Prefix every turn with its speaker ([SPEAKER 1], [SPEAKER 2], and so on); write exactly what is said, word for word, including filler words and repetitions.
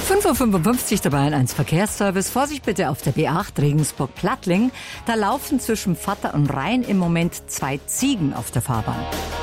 [SPEAKER 1] fünf Uhr fünfundfünfzig der Bayern eins Verkehrsservice. Vorsicht bitte auf der B acht Regensburg-Plattling. Da laufen zwischen Vatter und Rhein im Moment zwei Ziegen auf der Fahrbahn.